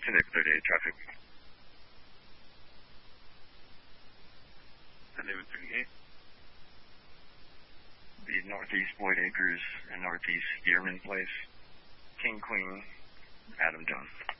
today for 38 traffic. David 38. The Northeast Boyd Acres and Northeast Dearman Place. King Queen, Adam Jones.